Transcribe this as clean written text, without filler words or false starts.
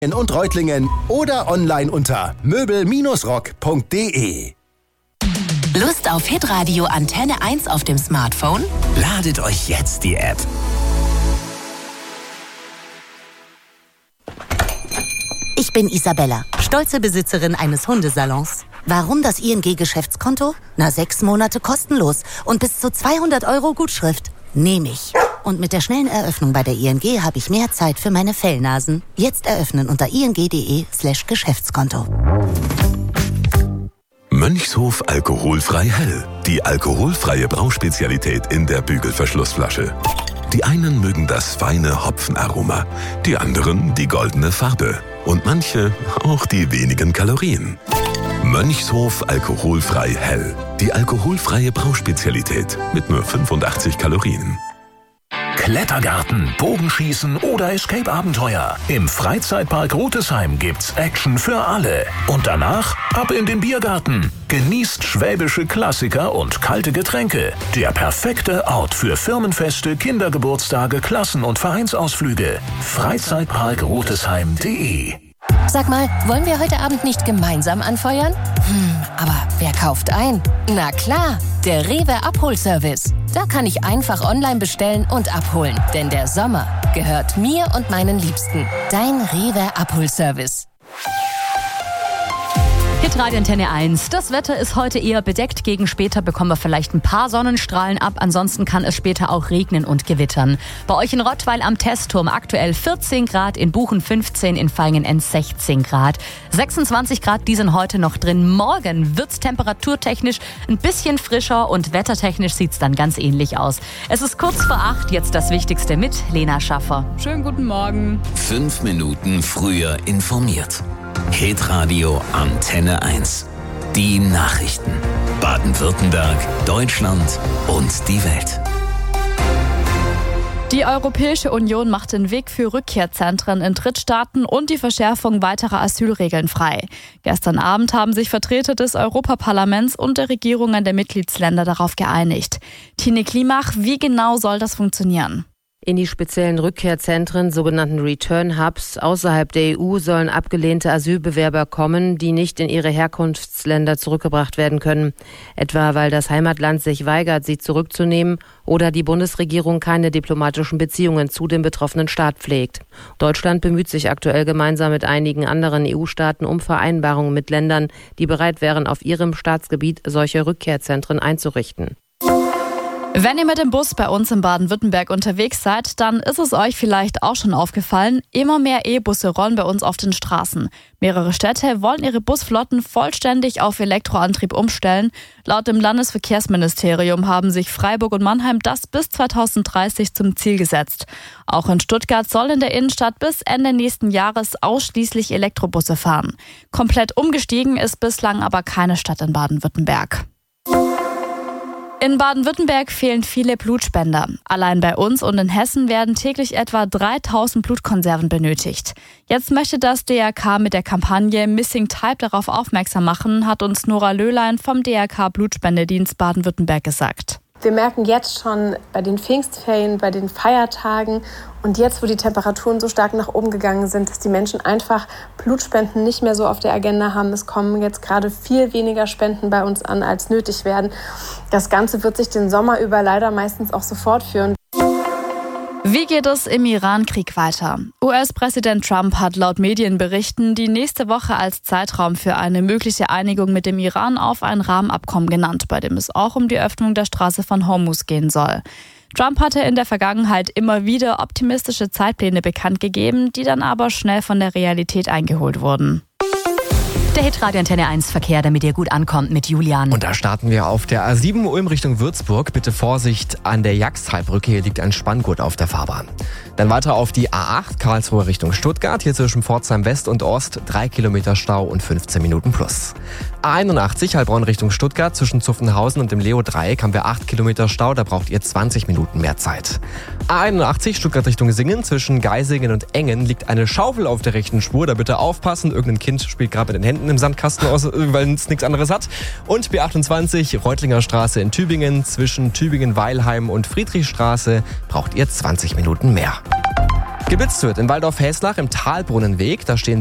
und Reutlingen oder online unter möbel-rock.de. Lust auf Hitradio Antenne 1 auf dem Smartphone? Ladet euch jetzt die App. Ich bin Isabella, stolze Besitzerin eines Hundesalons. Warum das ING-Geschäftskonto? 6 Monate kostenlos und bis zu 200 € Gutschrift. Nehme ich. Und mit der schnellen Eröffnung bei der ING habe ich mehr Zeit für meine Fellnasen. Jetzt eröffnen unter ing.de/Geschäftskonto. Mönchshof alkoholfrei hell. Die alkoholfreie Brauspezialität in der Bügelverschlussflasche. Die einen mögen das feine Hopfenaroma, die anderen die goldene Farbe und manche auch die wenigen Kalorien. Mönchshof alkoholfrei hell. Die alkoholfreie Brauspezialität mit nur 85 Kalorien. Klettergarten, Bogenschießen oder Escape-Abenteuer. Im Freizeitpark Rotesheim gibt's Action für alle. Und danach ab in den Biergarten. Genießt schwäbische Klassiker und kalte Getränke. Der perfekte Ort für Firmenfeste, Kindergeburtstage, Klassen- und Vereinsausflüge. Freizeitparkrotesheim.de. Sag mal, wollen wir heute Abend nicht gemeinsam anfeuern? Aber wer kauft ein? Na klar, der Rewe Abholservice. Da kann ich einfach online bestellen und abholen. Denn der Sommer gehört mir und meinen Liebsten. Dein Rewe Abholservice. Hitradio Antenne 1. Das Wetter ist heute eher bedeckt. Gegen später bekommen wir vielleicht ein paar Sonnenstrahlen ab. Ansonsten kann es später auch regnen und gewittern. Bei euch in Rottweil am Testturm aktuell 14 Grad, in Buchen 15, in Vaihingen-Enz 16 Grad. 26 Grad, die sind heute noch drin. Morgen wird's temperaturtechnisch ein bisschen frischer und wettertechnisch sieht's dann ganz ähnlich aus. Es ist kurz vor 8, jetzt das Wichtigste mit Lena Schaffer. Schönen guten Morgen. 5 Minuten früher informiert. Hitradio Antenne 1. Die Nachrichten. Baden-Württemberg, Deutschland und die Welt. Die Europäische Union macht den Weg für Rückkehrzentren in Drittstaaten und die Verschärfung weiterer Asylregeln frei. Gestern Abend haben sich Vertreter des Europaparlaments und der Regierungen der Mitgliedsländer darauf geeinigt. Tine Klimach, wie genau soll das funktionieren? In die speziellen Rückkehrzentren, sogenannten Return-Hubs, außerhalb der EU sollen abgelehnte Asylbewerber kommen, die nicht in ihre Herkunftsländer zurückgebracht werden können. Etwa weil das Heimatland sich weigert, sie zurückzunehmen oder die Bundesregierung keine diplomatischen Beziehungen zu dem betroffenen Staat pflegt. Deutschland bemüht sich aktuell gemeinsam mit einigen anderen EU-Staaten um Vereinbarungen mit Ländern, die bereit wären, auf ihrem Staatsgebiet solche Rückkehrzentren einzurichten. Wenn ihr mit dem Bus bei uns in Baden-Württemberg unterwegs seid, dann ist es euch vielleicht auch schon aufgefallen, immer mehr E-Busse rollen bei uns auf den Straßen. Mehrere Städte wollen ihre Busflotten vollständig auf Elektroantrieb umstellen. Laut dem Landesverkehrsministerium haben sich Freiburg und Mannheim das bis 2030 zum Ziel gesetzt. Auch in Stuttgart soll in der Innenstadt bis Ende nächsten Jahres ausschließlich Elektrobusse fahren. Komplett umgestiegen ist bislang aber keine Stadt in Baden-Württemberg. In Baden-Württemberg fehlen viele Blutspender. Allein bei uns und in Hessen werden täglich etwa 3000 Blutkonserven benötigt. Jetzt möchte das DRK mit der Kampagne Missing Type darauf aufmerksam machen, hat uns Nora Löhlein vom DRK Blutspendedienst Baden-Württemberg gesagt. Wir merken jetzt schon bei den Pfingstferien, bei den Feiertagen und jetzt, wo die Temperaturen so stark nach oben gegangen sind, dass die Menschen einfach Blutspenden nicht mehr so auf der Agenda haben. Es kommen jetzt gerade viel weniger Spenden bei uns an, als nötig werden. Das Ganze wird sich den Sommer über leider meistens auch so fortführen. Wie geht es im Iran-Krieg weiter? US-Präsident Trump hat laut Medienberichten die nächste Woche als Zeitraum für eine mögliche Einigung mit dem Iran auf ein Rahmenabkommen genannt, bei dem es auch um die Öffnung der Straße von Hormuz gehen soll. Trump hatte in der Vergangenheit immer wieder optimistische Zeitpläne bekannt gegeben, die dann aber schnell von der Realität eingeholt wurden. Der Hitradio Antenne 1 Verkehr, damit ihr gut ankommt mit Julian. Und da starten wir auf der A7 Ulm Richtung Würzburg. Bitte Vorsicht an der Jagstalbrücke, hier liegt ein Spanngurt auf der Fahrbahn. Dann weiter auf die A8 Karlsruhe Richtung Stuttgart. Hier zwischen Pforzheim West und Ost 3 Kilometer Stau und 15 Minuten plus. A81 Heilbronn Richtung Stuttgart. Zwischen Zuffenhausen und dem Leo-Dreieck haben wir 8 Kilometer Stau. Da braucht ihr 20 Minuten mehr Zeit. A81 Stuttgart Richtung Singen. Zwischen Geisingen und Engen liegt eine Schaufel auf der rechten Spur. Da bitte aufpassen. Irgendein Kind spielt gerade mit den Händen im Sandkasten aus, weil es nichts anderes hat. Und B28 Reutlinger Straße in Tübingen. Zwischen Tübingen-Weilheim und Friedrichstraße braucht ihr 20 Minuten mehr. Geblitzt wird in Waldorf-Hälslach im Talbrunnenweg. Da stehen